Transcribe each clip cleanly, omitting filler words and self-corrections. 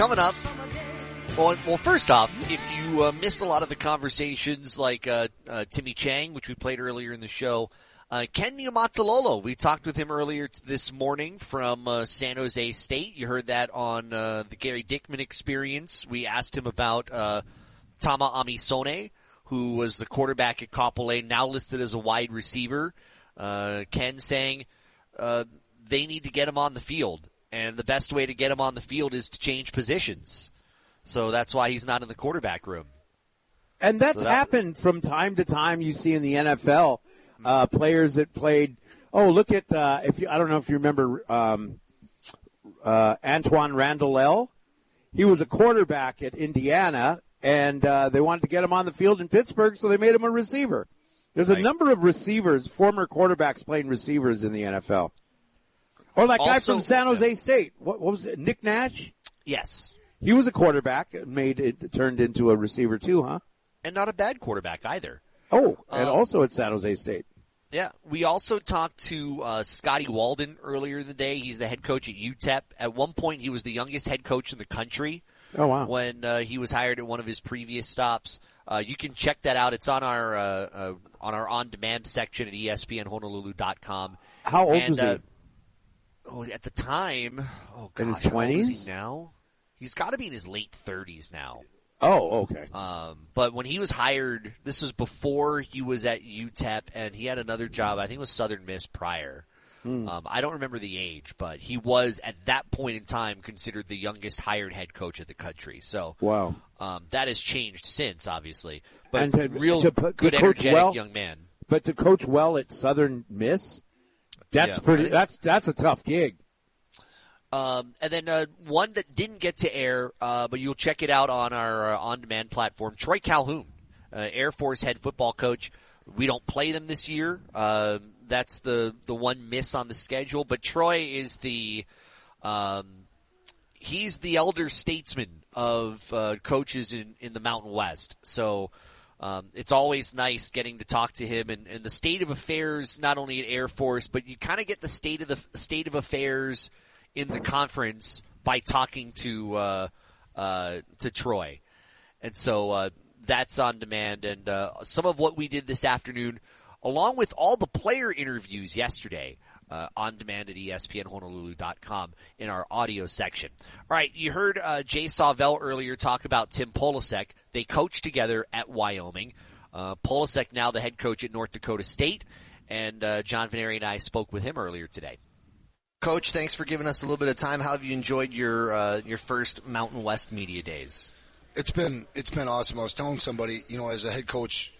Coming up, well, first off, if you missed a lot of the conversations like Timmy Chang, which we played earlier in the show, Ken Niumatalolo, we talked with him earlier this morning from San Jose State. You heard that on the Gary Dickman Experience. We asked him about Tama Amisone, who was the quarterback at Kapolei, now listed as a wide receiver. Ken saying they need to get him on the field, and the best way to get him on the field is to change positions. So that's why he's not in the quarterback room. And that's happened from time to time. You see in the NFL, players that played. Oh, look at I don't know if you remember Antoine Randall. He was a quarterback at Indiana, and they wanted to get him on the field in Pittsburgh, so they made him a receiver. There's a number of receivers, former quarterbacks playing receivers in the NFL. Or that guy from San Jose State. What was it? Nick Nash? Yes. He was a quarterback, turned into a receiver too, huh? And not a bad quarterback either. Oh, and also at San Jose State. Yeah. We also talked to Scotty Walden earlier in the day. He's the head coach at UTEP. At one point, he was the youngest head coach in the country. Oh, wow. When he was hired at one of his previous stops. You can check that out. It's on our on-demand section at ESPNHonolulu.com. How old was he? At the time, in his 20s? How old is he now? He's got to be in his late 30s now. Oh, okay. But when he was hired, this was before he was at UTEP, and he had another job. I think it was Southern Miss prior. I don't remember the age, but he was at that point in time considered the youngest hired head coach of the country. So, wow, that has changed since, obviously. But and good, energetic young man. But to coach well at Southern Miss, that's that's a tough gig. And then one that didn't get to air, but you'll check it out on our on-demand platform. Troy Calhoun, Air Force head football coach. We don't play them this year. That's the one miss on the schedule. But Troy is he's the elder statesman of coaches in the Mountain West. So it's always nice getting to talk to him and the state of affairs, not only at Air Force, but you kind of get the state of affairs in the conference by talking to Troy. And so that's on demand. And some of what we did this afternoon, along with all the player interviews yesterday, on demand at ESPNHonolulu.com in our audio section. All right, you heard Jay Sawvel earlier talk about Tim Polasek. They coached together at Wyoming. Polasek now the head coach at North Dakota State, and John Veneri and I spoke with him earlier today. Coach, thanks for giving us a little bit of time. How have you enjoyed your first Mountain West Media Days? It's been awesome. I was telling somebody, as a head coach,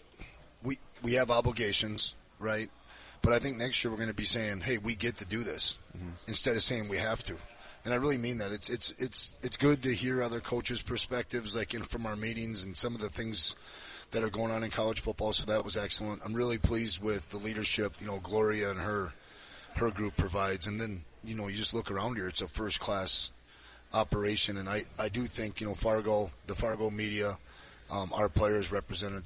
we have obligations, right? But I think next year we're going to be saying, hey, we get to do this, instead of saying we have to. And I really mean that. It's good to hear other coaches' perspectives, like from our meetings and some of the things that are going on in college football. So that was excellent. I'm really pleased with the leadership, Gloria and her group provides. And then, you just look around here. It's a first-class operation. And I do think, the Fargo media, our players represented,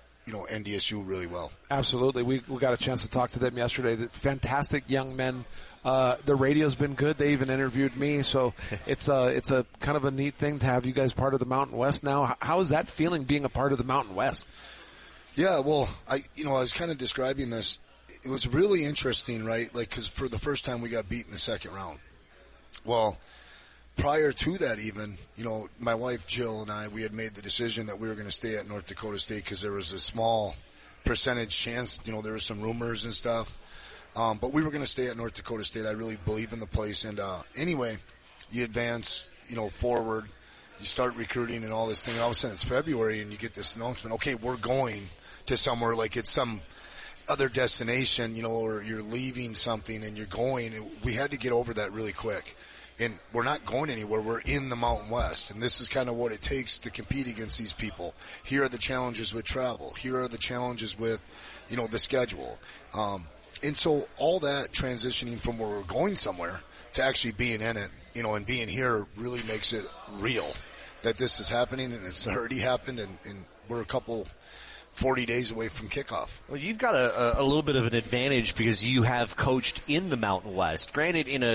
NDSU really well. Absolutely. We got a chance to talk to them yesterday. Fantastic young men. The radio's been good. They even interviewed me. So it's a kind of a neat thing to have you guys part of the Mountain West now. How is that feeling being a part of the Mountain West? Yeah, well, I was kind of describing this. It was really interesting, right? Because for the first time we got beat in the second round. Well, prior to that even, my wife Jill and I, we had made the decision that we were going to stay at North Dakota State because there was a small percentage chance, there were some rumors and stuff. But we were going to stay at North Dakota State. I really believe in the place. And anyway, you advance, forward. You start recruiting and all this thing. And all of a sudden it's February and you get this announcement, okay, we're going to somewhere like it's some other destination, or you're leaving something and you're going. And we had to get over that really quick. And we're not going anywhere. We're in the Mountain West. And this is kind of what it takes to compete against these people. Here are the challenges with travel. Here are the challenges with, the schedule. And so all that transitioning from where we're going somewhere to actually being in it, and being here really makes it real that this is happening and it's already happened. And we're a couple 40 days away from kickoff. Well, you've got a little bit of an advantage because you have coached in the Mountain West. Granted, in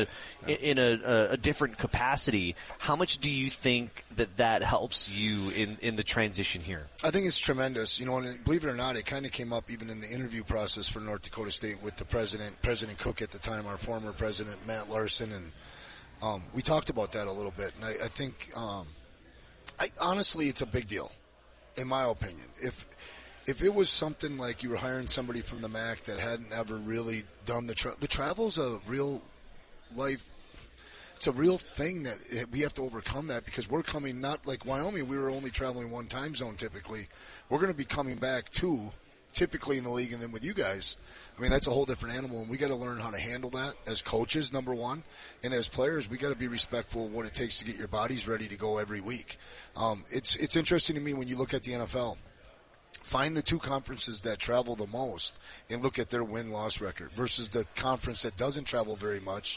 a different capacity. How much do you think that helps you in the transition here? I think it's tremendous. And believe it or not, it kind of came up even in the interview process for North Dakota State with the President Cook at the time, our former president, Matt Larson, and we talked about that a little bit. And I think, honestly, it's a big deal, in my opinion. If it was something like you were hiring somebody from the MAC that hadn't ever really done the travel's a real life. It's a real thing that we have to overcome that because we're coming, not like Wyoming, we were only traveling one time zone typically. We're going to be coming back two, typically in the league, and then with you guys. I mean, that's a whole different animal, and we got to learn how to handle that as coaches, number one, and as players, we got to be respectful of what it takes to get your bodies ready to go every week. It's interesting to me when you look at the NFL. Find the two conferences that travel the most and look at their win-loss record versus the conference that doesn't travel very much,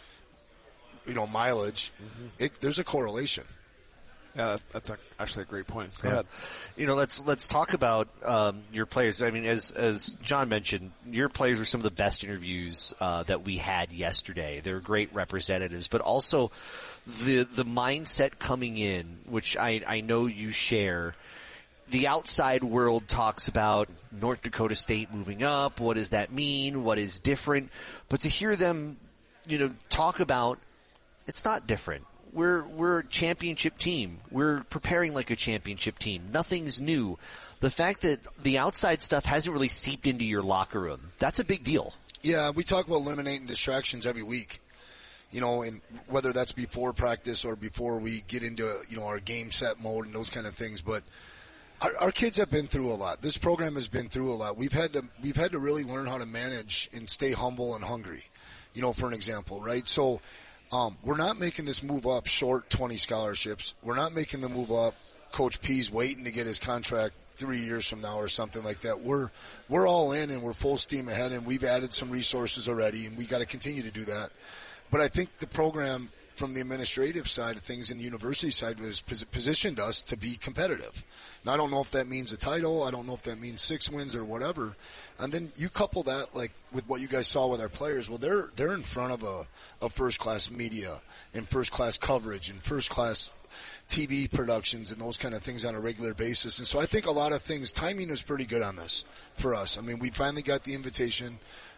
mileage. Mm-hmm. There's a correlation. Yeah, that's actually a great point. Go ahead. Let's talk about your players. I mean, as John mentioned, your players were some of the best interviews that we had yesterday. They're great representatives, but also the mindset coming in, which I know you share. The outside world talks about North Dakota State moving up. What does that mean? What is different? But to hear them, talk about it's not different. We're a championship team. We're preparing like a championship team. Nothing's new. The fact that the outside stuff hasn't really seeped into your locker room, that's a big deal. Yeah, we talk about eliminating distractions every week. And whether that's before practice or before we get into, our game set mode and those kind of things. But our kids have been through a lot. This program has been through a lot. We've had to really learn how to manage and stay humble and hungry, for an example, right? So, we're not making this move up short 20 scholarships. We're not making the move up Coach P's waiting to get his contract 3 years from now or something like that. We're all in and we're full steam ahead, and we've added some resources already, and we got to continue to do that. But I think the program from the administrative side of things and the university side has positioned us to be competitive. Now, I don't know if that means a title. I don't know if that means 6 wins or whatever. And then you couple that with what you guys saw with our players. Well, they're in front of a first-class media and first-class coverage and first-class TV productions and those kind of things on a regular basis. And so I think a lot of things, timing was pretty good on this for us. I mean, we finally got the invitation.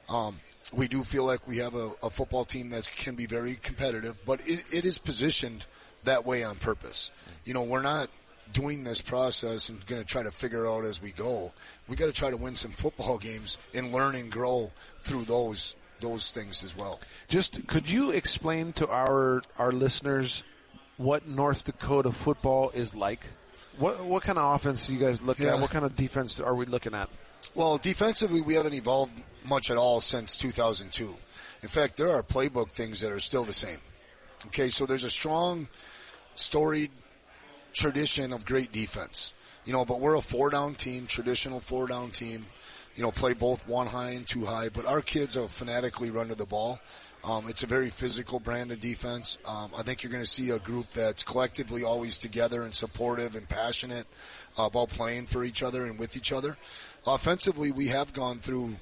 We do feel like we have a football team that can be very competitive, but it is positioned that way on purpose. We're not doing this process and going to try to figure out as we go. We got to try to win some football games and learn and grow through those things as well. Just could you explain to our listeners what North Dakota football is like? What kind of offense do you guys look at? What kind of defense are we looking at? Well, defensively, we haven't evolved much at all since 2002. In fact, there are playbook things that are still the same. Okay, so there's a strong, storied tradition of great defense. But we're a 4-down team, traditional 4-down team. Play both 1 high and 2 high. But our kids are fanatically run to the ball. It's a very physical brand of defense. I think you're going to see a group that's collectively always together and supportive and passionate about playing for each other and with each other. Offensively, we have gone through,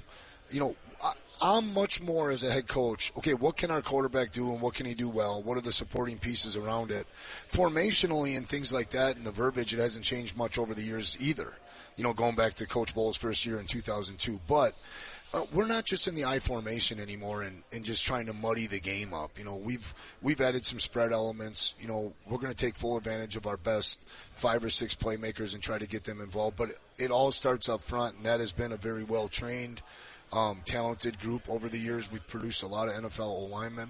I'm much more as a head coach, okay, what can our quarterback do and what can he do well? What are the supporting pieces around it? Formationally and things like that and the verbiage, it hasn't changed much over the years either, going back to Coach Bowles' first year in 2002. But we're not just in the I formation anymore and just trying to muddy the game up. We've added some spread elements. We're going to take full advantage of our best 5 or 6 playmakers and try to get them involved. But it all starts up front, and that has been a very well-trained, talented group over the years. We've produced a lot of NFL O-linemen.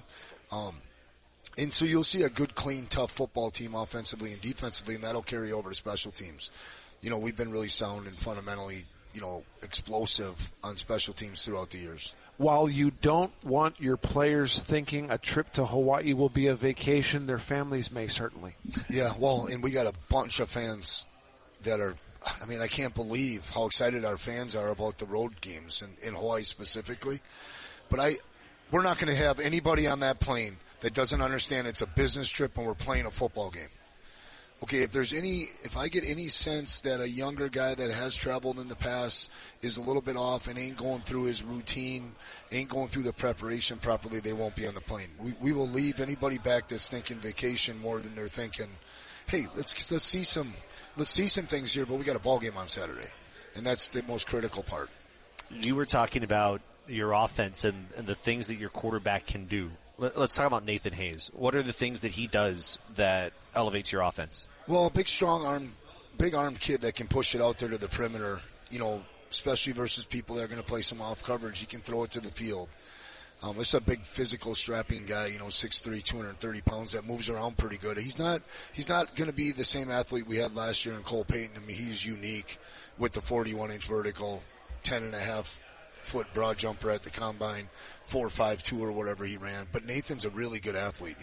And so you'll see a good, clean, tough football team offensively and defensively, and that'll carry over to special teams. We've been really sound and fundamentally explosive on special teams throughout the years. While you don't want your players thinking a trip to Hawaii will be a vacation, their families may certainly. Yeah, well, and we got a bunch of fans that are, I can't believe how excited our fans are about the road games in Hawaii specifically. But we're not going to have anybody on that plane that doesn't understand it's a business trip and we're playing a football game. okay, if I get any sense that a younger guy that has traveled in the past is a little bit off and ain't going through his routine, ain't going through the preparation properly, they won't be on the plane. We will leave anybody back that's thinking vacation more than they're thinking, hey, let's see some things here, but we got a ball game on Saturday. And that's the most critical part. You were talking about your offense and the things that your quarterback can do. Let's talk about Nathan Hayes. What are the things that he does that elevates your offense? Well, a big, big arm kid that can push it out there to the perimeter, especially versus people that are going to play some off coverage. He can throw it to the field. It's a big physical strapping guy, 6'3", 230 pounds that moves around pretty good. He's not going to be the same athlete we had last year in Cole Payton. I mean, he's unique with the 41-inch vertical, 10.5-foot broad jumper at the combine, 4.52 or whatever he ran. But Nathan's a really good athlete,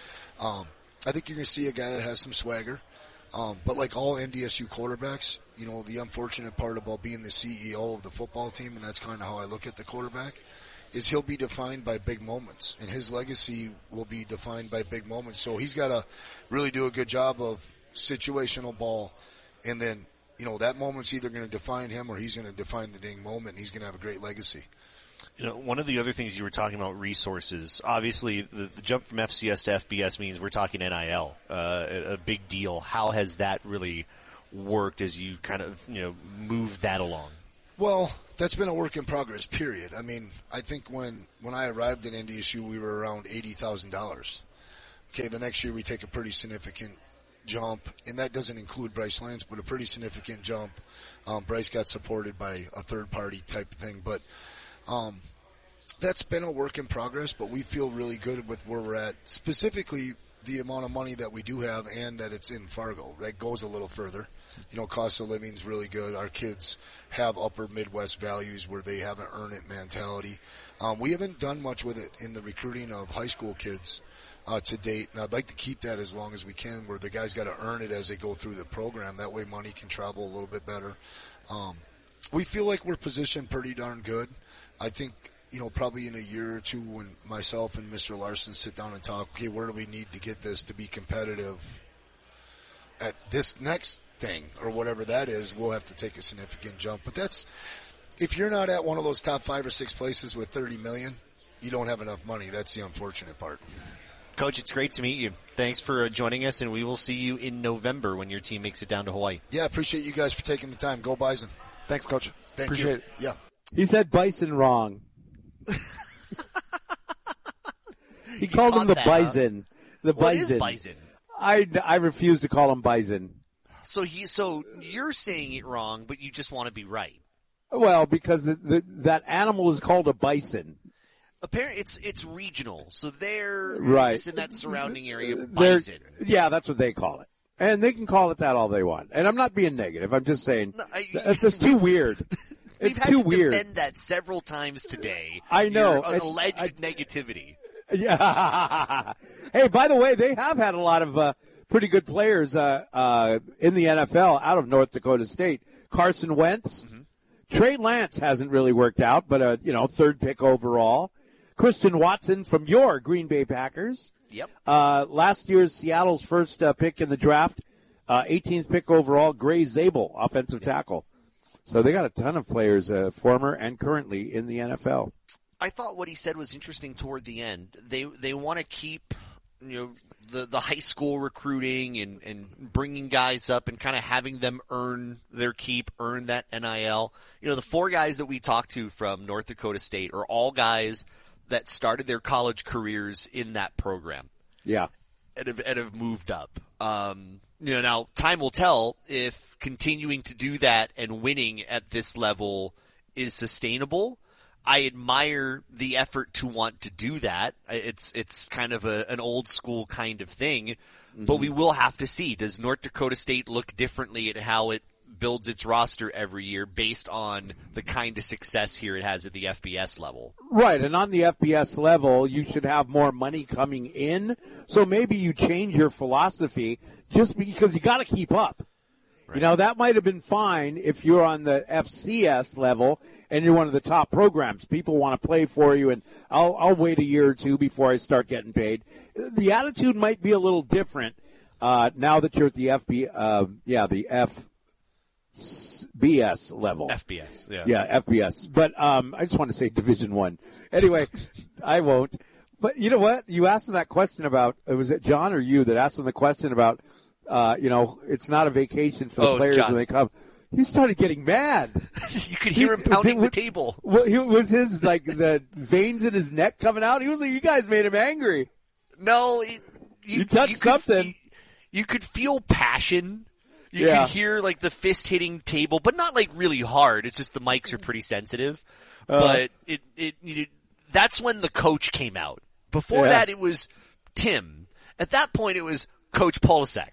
I think you're going to see a guy that has some swagger. But like all NDSU quarterbacks, the unfortunate part about being the CEO of the football team, and that's kind of how I look at the quarterback, is he'll be defined by big moments, and his legacy will be defined by big moments. So he's got to really do a good job of situational ball, and then, that moment's either going to define him or he's going to define the dang moment, and he's going to have a great legacy. One of the other things you were talking about, resources. Obviously, the jump from FCS to FBS means we're talking NIL, a big deal. How has that really worked as you kind of, move that along? Well, that's been a work in progress, period. I mean, I think when I arrived in NDSU, we were around $80,000. Okay, the next year we take a pretty significant jump, and that doesn't include Bryce Lance, but a pretty significant jump. Bryce got supported by a third-party type of thing, but that's been a work in progress, but we feel really good with where we're at, specifically the amount of money that we do have and that it's in Fargo. That goes a little further. Cost of living is really good. Our kids have upper Midwest values where they haven't earned it mentality. We haven't done much with it in the recruiting of high school kids to date, and I'd like to keep that as long as we can, where the guys got to earn it as they go through the program. That way money can travel a little bit better. We feel like we're positioned pretty darn good. I think, probably in a year or two when myself and Mr. Larson sit down and talk, okay, where do we need to get this to be competitive at this next thing or whatever that is, we'll have to take a significant jump. But if you're not at one of those top 5 or 6 places with $30 million, you don't have enough money. That's the unfortunate part. Coach, it's great to meet you. Thanks for joining us, and we will see you in November when your team makes it down to Hawaii. Yeah, appreciate you guys for taking the time. Go Bison. Thanks, Coach. Appreciate it. Yeah. He said Bison wrong. He called him the Bison. The What Bison. is Bison? I refuse to call him Bison. So you're saying it wrong, but you just want to be right. Well, because that animal is called a bison. Apparently, it's regional, so they're Right. in that surrounding area. They're- Bison. Yeah, that's what they call it. And they can call it that all they want. And I'm not being negative. I'm just saying No, it's just too weird. It's We've had too to weird. defend that several times today. I know. Your alleged negativity. Yeah. Hey, by the way, they have had a lot of pretty good players in the NFL out of North Dakota State. Carson Wentz, Trey Lance hasn't really worked out, but third pick overall. Christian Watson from your Green Bay Packers. Yep. Last year's Seattle's first pick in the draft, 18th pick overall, Gray Zabel, offensive tackle. So they got a ton of players, former and currently in the NFL. I thought what he said was interesting toward the end. They want to keep the high school recruiting and bringing guys up and kind of having them earn their keep, earn that NIL. The 4 guys that we talked to from North Dakota State are all guys that started their college careers in that program. Yeah. And have moved up. Now time will tell if continuing to do that and winning at this level is sustainable. I admire the effort to want to do that. It's kind of an old school kind of thing, but we will have to see. Does North Dakota State look differently at how it builds its roster every year based on the kind of success here it has at the FBS level? Right, and on the FBS level, you should have more money coming in. So maybe you change your philosophy just because you got to keep up. Right. That might have been fine if you're on the FCS level and you're one of the top programs. People want to play for you, and I'll wait a year or two before I start getting paid. The attitude might be a little different now that you're at the the FBS level. FBS, yeah. Yeah, FBS. But I just want to say Division I. Anyway, I won't. But you know what? You asked him that question about, was it John or you that asked him the question about, it's not a vacation for the players when they come. He started getting mad. You could hear him pounding the table. Well, was his, the veins in his neck coming out? He was like, you guys made him angry. No, you touched something. You could feel passion. You could hear the fist hitting table, but not really hard. It's just the mics are pretty sensitive. But that's when the coach came out. Before that, it was Tim. At that point, it was Coach Polasek.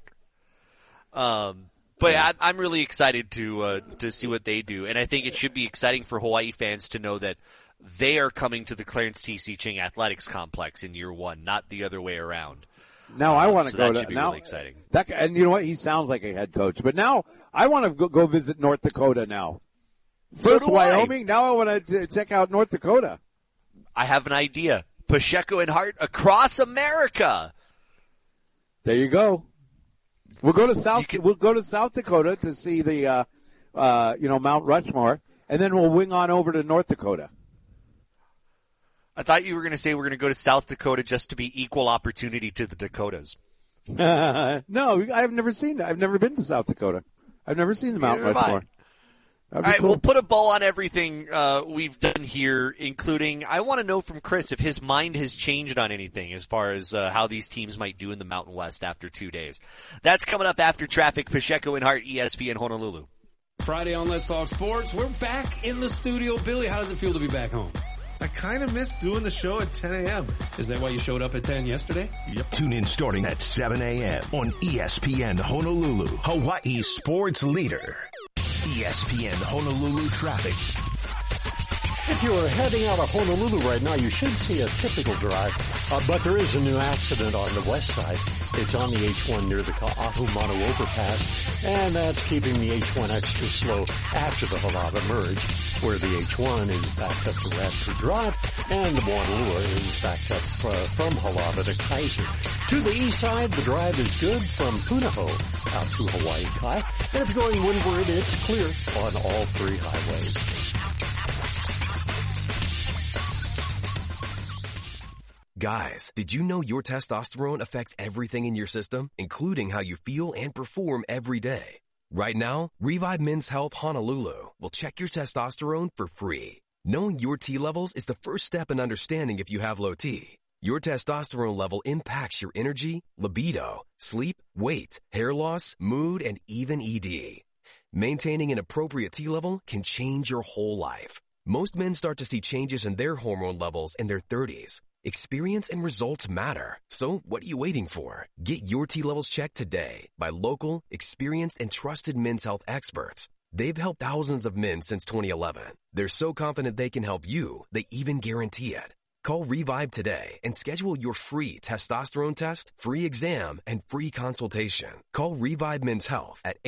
But I'm really excited to see what they do, and I think it should be exciting for Hawaii fans to know that they are coming to the Clarence T.C. Ching Athletics Complex in year one, not the other way around. Now I want to go that should to be now. Really exciting. And you know what? He sounds like a head coach. But now I want to go visit North Dakota now. First Wyoming. Now I want to check out North Dakota. I have an idea. Pacheco and Hart across America. There you go. We'll go to South Dakota to see the Mount Rushmore, and then we'll wing on over to North Dakota. I thought you were going to say we're going to go to South Dakota just to be equal opportunity to the Dakotas. No, I've never seen that. I've never been to South Dakota. I've never seen the Mount Rushmore. All right, we'll put a bow on everything we've done here, including I want to know from Chris if his mind has changed on anything as far as how these teams might do in the Mountain West after 2 days. That's coming up after traffic. Pacheco and Hart, ESPN Honolulu. Friday on Let's Talk Sports. We're back in the studio. Billy, how does it feel to be back home? I kind of miss doing the show at 10 a.m. Is that why you showed up at 10 yesterday? Yep. Tune in starting at 7 a.m. on ESPN Honolulu, Hawaii's sports leader. ESPN Honolulu traffic. If you are heading out of Honolulu right now, you should see a typical drive, but there is a new accident on the west side. It's on the H1 near the Ka'ahumanu overpass, and that's keeping the H1 extra slow after the Halava merge, where the H1 is backed up to Radford Drive, and the Moanalua is backed up from Halava to Kaiser. To the east side, the drive is good from Punahou out to Hawaii Kai, and if you're going windward, it's clear on all three highways. Guys, did you know your testosterone affects everything in your system, including how you feel and perform every day? Right now, Revive Men's Health Honolulu will check your testosterone for free. Knowing your T levels is the first step in understanding if you have low T. Your testosterone level impacts your energy, libido, sleep, weight, hair loss, mood, and even ED. Maintaining an appropriate T level can change your whole life. Most men start to see changes in their hormone levels in their 30s. Experience and results matter. So what are you waiting for? Get your T levels checked today by local, experienced, and trusted men's health experts. They've helped thousands of men since 2011. They're so confident they can help you, they even guarantee it. Call Revive today and schedule your free testosterone test, free exam, and free consultation. Call Revive Men's Health at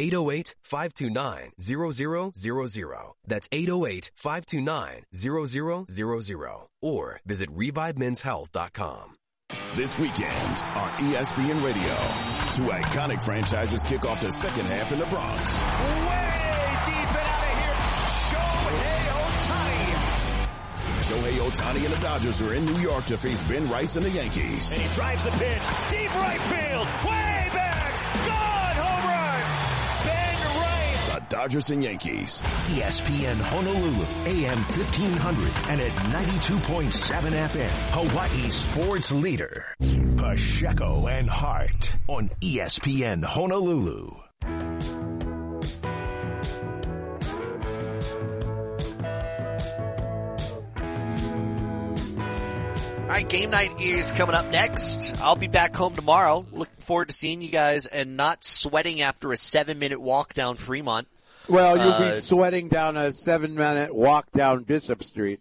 808-529-0000. That's 808-529-0000. Or visit ReviveMen'sHealth.com. This weekend on ESPN Radio, two iconic franchises kick off the second half in the Bronx. Way deep and out of here, Shohei Ohtani and the Dodgers are in New York to face Ben Rice and the Yankees. And he drives the pitch, deep right field, way back, gone, home run, Ben Rice. The Dodgers and Yankees. ESPN Honolulu, AM 1500 and at 92.7 FM, Hawaii's sports leader. Pacheco and Hart on ESPN Honolulu. All right, game night is coming up next. I'll be back home tomorrow. Looking forward to seeing you guys and not sweating after a 7-minute walk down Fremont. Well, you'll be sweating down a 7-minute walk down Bishop Street.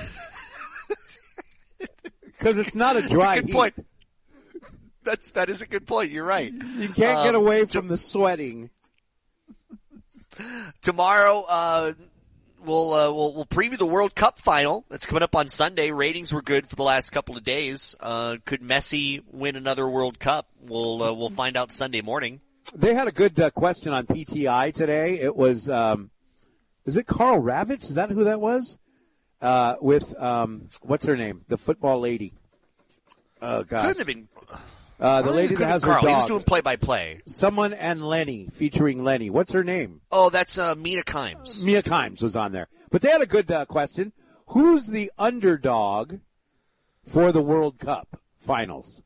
Because it's not a dry That's a good point. That is a good point. You're right. You can't get away from the sweating. Tomorrow, We'll preview the World Cup final that's coming up on Sunday. Ratings were good for the last couple of days. Could Messi win another World Cup? We'll find out Sunday morning. They had a good question on PTI today. It was, is it Carl Ravitch? Is that who that was? With what's her name? The football lady. Oh gosh. Couldn't have been. The lady that has her Carl. dog. He was doing play-by-play. Someone and Lenny, featuring Lenny. What's her name? Oh, that's Mina Kimes. Mia Kimes was on there. But they had a good question. Who's the underdog for the World Cup finals?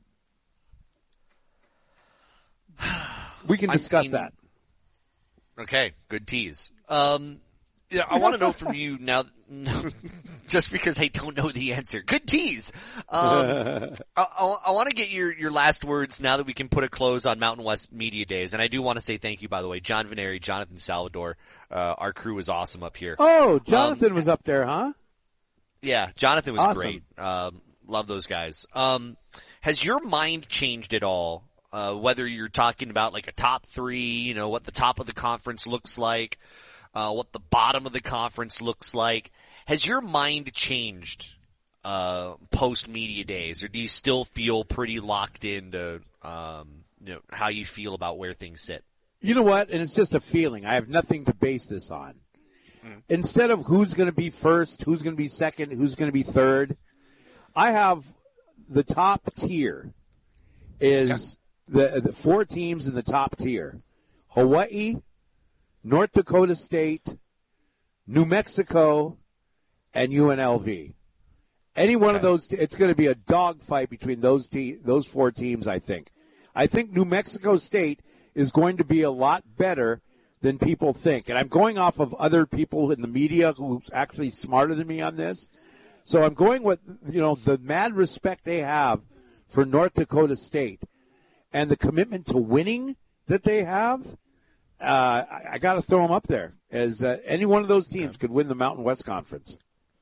We can discuss that. Okay, good tease. Yeah, I want to know from you now, just because I don't know the answer. Good tease. I want to get your last words now that we can put a close on Mountain West Media Days. And I do want to say thank you, by the way, John Veneri, Jonathan Salvador. Our crew was awesome up here. Oh, Jonathan was up there, huh? Yeah, Jonathan was awesome. Great. Love those guys. Has your mind changed at all? Whether you're talking about like a top three, what the top of the conference looks like, what the bottom of the conference looks like. Has your mind changed post media days, or do you still feel pretty locked into how you feel about where things sit? You know what? And it's just a feeling. I have nothing to base this on. Instead of who's going to be first, who's going to be second, who's going to be third, I have the top tier is the four teams in the top tier: Hawaii, North Dakota State, New Mexico, and UNLV. Any one of those, it's going to be a dogfight between those four teams, I think. I think New Mexico State is going to be a lot better than people think. And I'm going off of other people in the media who's actually smarter than me on this. So I'm going with, the mad respect they have for North Dakota State and the commitment to winning that they have. I got to throw them up there as any one of those teams could win the Mountain West Conference.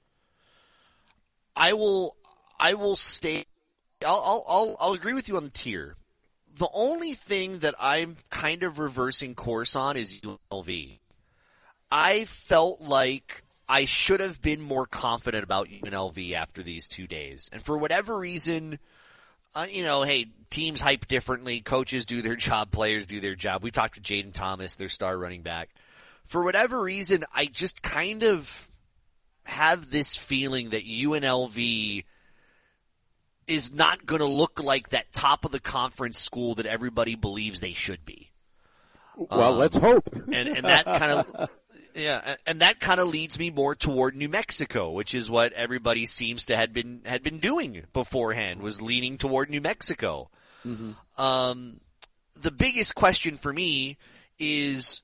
I will stay. I'll agree with you on the tier. The only thing that I'm kind of reversing course on is UNLV. I felt like I should have been more confident about UNLV after these 2 days, and for whatever reason, hey, teams hype differently. Coaches do their job. Players do their job. We talked to Jaden Thomas, their star running back. For whatever reason, I just kind of have this feeling that UNLV is not going to look like that top of the conference school that everybody believes they should be. Well, let's hope. And that kind of, and that kind of leads me more toward New Mexico, which is what everybody seems to had been doing beforehand, was leaning toward New Mexico. Mm-hmm. The biggest question for me is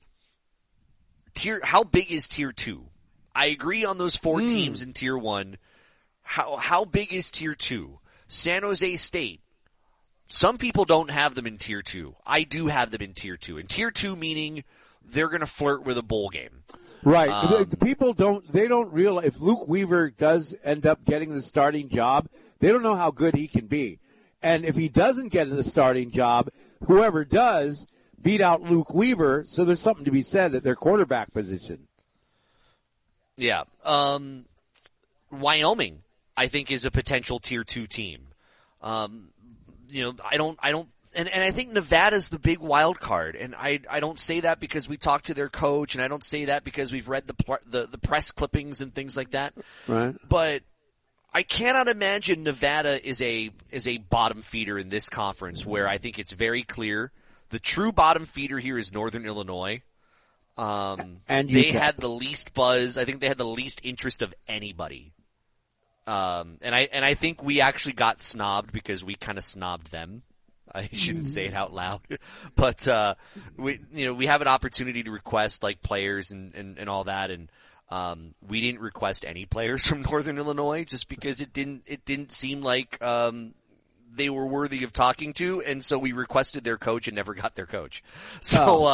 how big is tier 2? I agree on those four teams in tier 1. How big is tier 2? San Jose State. Some people don't have them in tier 2. I do have them in tier 2. And tier 2 meaning they're going to flirt with a bowl game. Right. People don't realize if Luke Weaver does end up getting the starting job, they don't know how good he can be. And if he doesn't get the starting job, whoever does beat out Luke Weaver, so there's something to be said at their quarterback position. Yeah. Wyoming, I think, is a potential tier 2 team. I don't, and I think Nevada's the big wild card. And I don't say that because we talked to their coach, and I don't say that because we've read the press clippings and things like that. Right. But I cannot imagine Nevada is a bottom feeder in this conference, where I think it's very clear the true bottom feeder here is Northern Illinois. And they had the least buzz. I think they had the least interest of anybody. And I think we actually got snobbed because we kind of snobbed them. I shouldn't say it out loud, but we have an opportunity to request like players and all that, and we didn't request any players from Northern Illinois just because it didn't seem like they were worthy of talking to, and so we requested their coach and never got their coach. So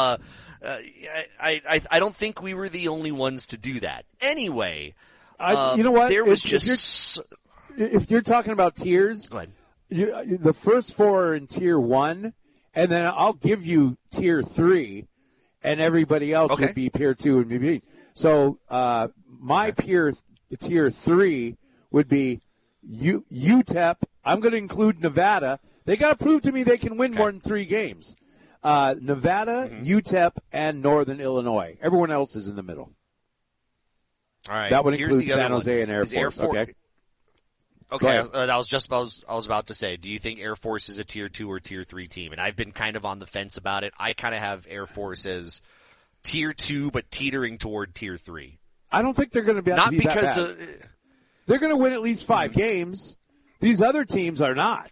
I don't think we were the only ones to do that. Anyway, you know what? There was if you're talking about tiers, go ahead. The first four are in tier 1, and then I'll give you tier 3, and everybody else would be tier 2 and maybe. So my tier 3 would be UTEP. I'm going to include Nevada. They got to prove to me they can win more than 3 games. Nevada, UTEP, and Northern Illinois. Everyone else is in the middle. All right. That would include San Jose and Air Force. Okay. Okay. I was about to say, do you think Air Force is a tier 2 or tier 3 team? And I've been kind of on the fence about it. I kind of have Air Force as tier 2, but teetering toward tier 3. I don't think they're going to be not be because that bad. They're going to win at least 5 games. These other teams are not.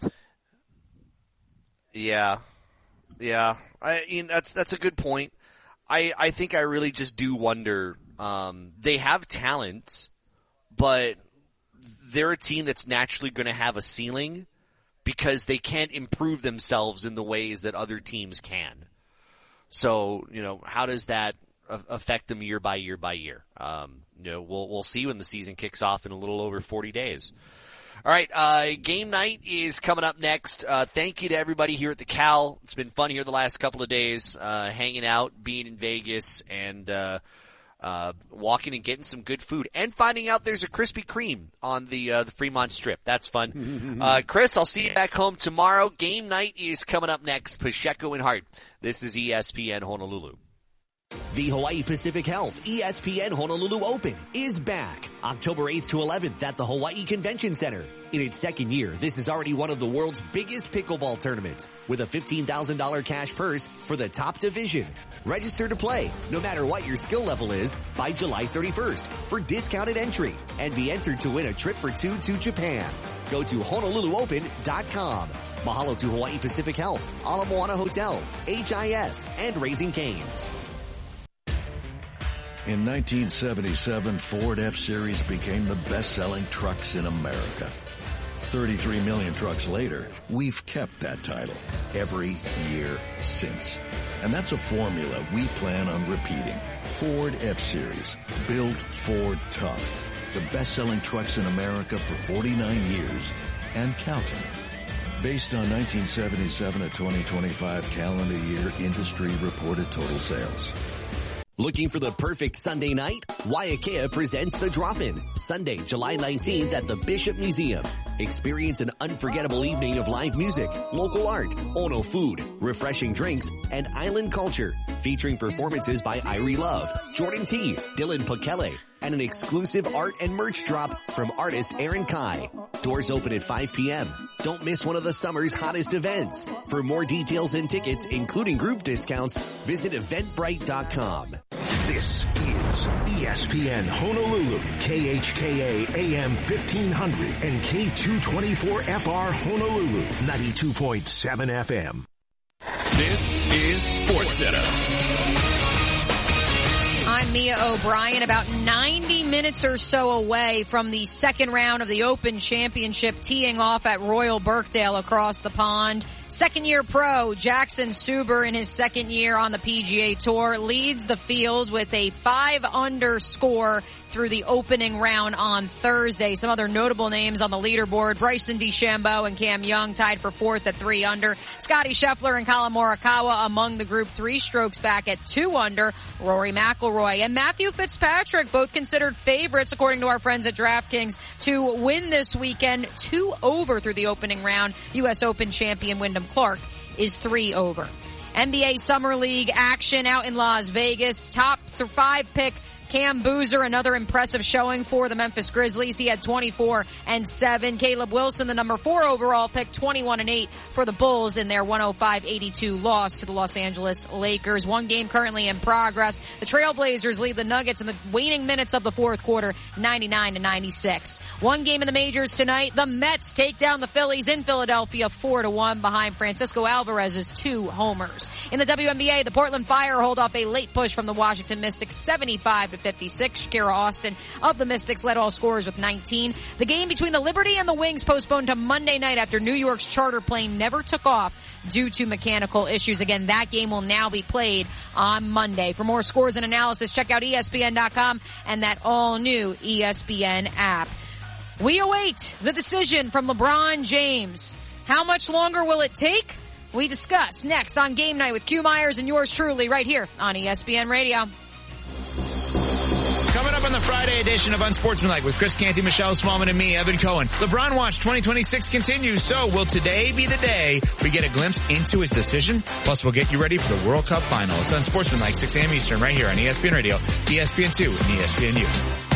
Yeah. I mean, that's a good point. I think I really just do wonder. They have talent, but they're a team that's naturally going to have a ceiling because they can't improve themselves in the ways that other teams can. So, how does that affect them year by year by year? We'll see when the season kicks off in a little over 40 days. All right, game night is coming up next. Thank you to everybody here at the Cal. It's been fun here the last couple of days, hanging out, being in Vegas, and walking and getting some good food, and finding out there's a Krispy Kreme on the Fremont Strip. That's fun. Chris, I'll see you back home tomorrow. Game night is coming up next. Pacheco and Hart. This is ESPN Honolulu. The Hawaii Pacific Health ESPN Honolulu Open is back October 8th to 11th at the Hawaii Convention Center. In its second year, this is already one of the world's biggest pickleball tournaments with a $15,000 cash purse for the top division. Register to play, no matter what your skill level is, by July 31st for discounted entry and be entered to win a trip for 2 to Japan. Go to HonoluluOpen.com. Mahalo to Hawaii Pacific Health, Ala Moana Hotel, HIS, and Raising Cane's. In 1977, Ford F-Series became the best-selling trucks in America. 33 million trucks later, we've kept that title every year since. And that's a formula we plan on repeating. Ford F-Series, built Ford tough. The best-selling trucks in America for 49 years and counting. Based on 1977 to 2025 calendar year industry reported total sales. Looking for the perfect Sunday night? Waiakea presents The Drop-In, Sunday, July 19th at the Bishop Museum. Experience an unforgettable evening of live music, local art, Ono food, refreshing drinks, and island culture, featuring performances by Irie Love, Jordan T., Dylan Pekele, and an exclusive art and merch drop from artist Aaron Kai. Doors open at 5 p.m. Don't miss one of the summer's hottest events. For more details and tickets, including group discounts, visit Eventbrite.com. This is ESPN Honolulu, KHKA AM 1500 and K224FR Honolulu, 92.7 FM. This is SportsCenter. I'm Mia O'Brien, about 90 minutes or so away from the second round of the Open Championship, teeing off at Royal Birkdale across the pond. Second-year pro Jackson Suber in his second year on the PGA Tour leads the field with a 5-under score through the opening round on Thursday. Some other notable names on the leaderboard: Bryson DeChambeau and Cam Young tied for fourth at 3 under. Scotty Scheffler and Colin Morikawa among the group 3 strokes back at 2 under. Rory McIlroy and Matthew Fitzpatrick both considered favorites, according to our friends at DraftKings, to win this weekend. 2 over through the opening round. U.S. Open champion Wyndham Clark is 3 over. NBA Summer League action out in Las Vegas. Top 5 pick Cam Boozer, another impressive showing for the Memphis Grizzlies. He had 24 and 7. Caleb Wilson, the number 4 overall pick, 21 and 8 for the Bulls in their 105-82 loss to the Los Angeles Lakers. One game currently in progress. The Trailblazers lead the Nuggets in the waning minutes of the fourth quarter, 99-96. One game in the majors tonight. The Mets take down the Phillies in Philadelphia 4-1 behind Francisco Alvarez's 2 homers. In the WNBA, the Portland Fire hold off a late push from the Washington Mystics, 75-56. Shakira Austin of the Mystics led all scorers with 19. The game between the Liberty and the Wings postponed to Monday night after New York's charter plane never took off due to mechanical issues. Again, that game will now be played on Monday. For more scores and analysis, check out ESPN.com and that all-new ESPN app. We await the decision from LeBron James. How much longer will it take? We discuss next on Game Night with Q Myers and yours truly right here on ESPN Radio. on the Friday edition of Unsportsmanlike with Chris Canty, Michelle Smallman, and me, Evan Cohen. LeBron Watch 2026 continues, so will today be the day we get a glimpse into his decision? Plus, we'll get you ready for the World Cup final. It's Unsportsmanlike, 6 a.m. Eastern, right here on ESPN Radio, ESPN2, and ESPNU.